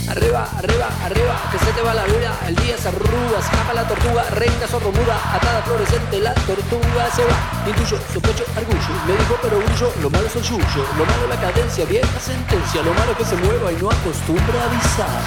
Arriba, arriba, arriba, que se te va la vida. El día se arruga, se escapa la tortuga, reina sordomuda, atada fluorescente, la tortuga se va. Intuyo, sospecho, argullo, me dijo pero brillo, lo malo es el yuyo, lo malo la cadencia, vieja sentencia, lo malo que se mueva y no acostumbra a avisar.